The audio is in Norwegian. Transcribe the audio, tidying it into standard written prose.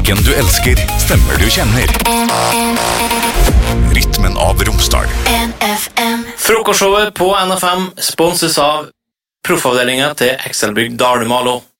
Musikken du elsker, stemmer du kjenner. Rytmen av Romsdal. NFM. Frokostshowet på NFM sponses av proffavdelingen til Excelbygg Dalmalo.